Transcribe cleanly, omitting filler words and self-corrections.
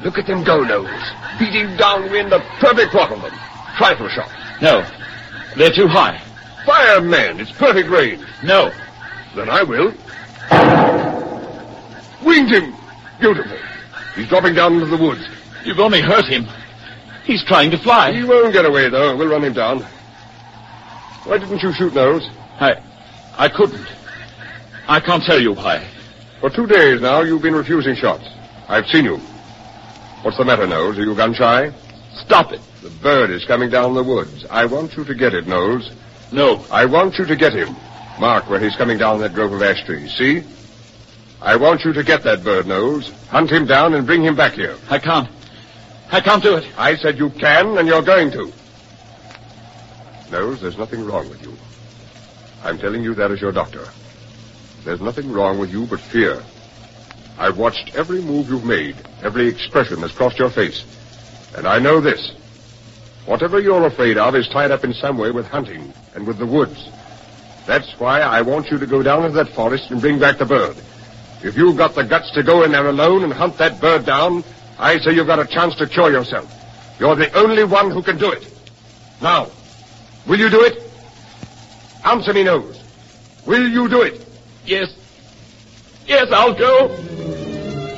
Look at them go, Nose. Beating downwind, a perfect throttle them. Trifle shot. No. They're too high. Fire, man. It's perfect range. No. Then I will. Winged him. Beautiful. He's dropping down into the woods. You've only hurt him. He's trying to fly. He won't get away, though. We'll run him down. Why didn't you shoot, Nose? I couldn't. I can't tell you why. For 2 days now, you've been refusing shots. I've seen you. What's the matter, Nose? Are you gun-shy? Stop it. The bird is coming down the woods. I want you to get it, Nose. No. I want you to get him. Mark where he's coming down that grove of ash trees. See? I want you to get that bird, Nose. Hunt him down and bring him back here. I can't do it. I said you can, and you're going to. Nose, there's nothing wrong with you. I'm telling you that as your doctor. There's nothing wrong with you but fear. I've watched every move you've made, every expression that's crossed your face. And I know this. Whatever you're afraid of is tied up in some way with hunting and with the woods. That's why I want you to go down into that forest and bring back the bird. If you've got the guts to go in there alone and hunt that bird down, I say you've got a chance to cure yourself. You're the only one who can do it. Now, will you do it? Answer me, Nose. Will you do it? Yes. Yes, I'll go.